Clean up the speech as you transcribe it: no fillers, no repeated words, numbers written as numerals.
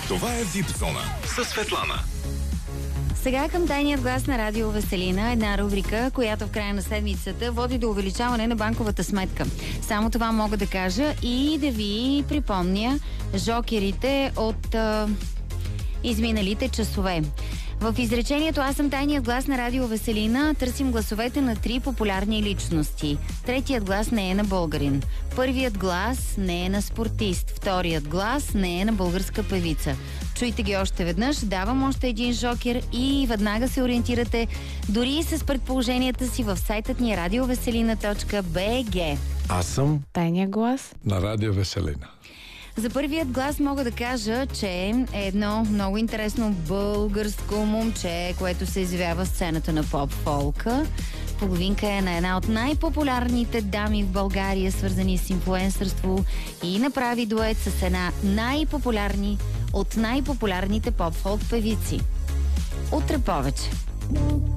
Това е Випзона с Светлана. Сега към тайният глас на Радио Веселина, една рубрика, която в края на седмицата води до увеличаване на банковата сметка. Само това мога да кажа и да ви припомня жокерите от изминалите часове. В изречението "Аз съм тайният глас на Радио Веселина" търсим гласовете на 3 популярни личности. Третият глас не е на българин. Първият глас не е на спортист. Вторият глас не е на българска певица. Чуйте ги още веднъж, давам още един жокер и веднага се ориентирате дори и с предположенията си в сайтът ни radioveselina.bg. Аз съм тайния глас на Радио Веселина. За първият глас мога да кажа, че е едно много интересно българско момче, което се изявява в сцената на поп-фолка. Половинка е на една от най-популярните дами в България, свързани с инфлуенсърство, и направи дует с една от най-популярните поп-фолк певици. Утре повече!